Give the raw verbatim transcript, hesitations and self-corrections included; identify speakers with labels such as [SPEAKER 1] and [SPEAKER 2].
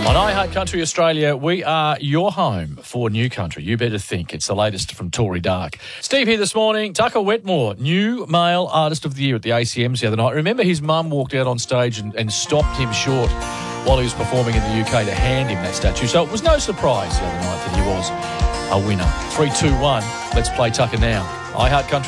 [SPEAKER 1] On I Heart Country Australia, we are your home for new country. You better think. It's the latest from Tory Dark. Steve here this morning. Tucker Wetmore, new male artist of the year at the A C Ms the other night. Remember his mum walked out on stage and, and stopped him short while he was performing in the U K to hand him that statue. So it was no surprise the other night that he was a winner. three two one. Let's play Tucker now. I Heart Country.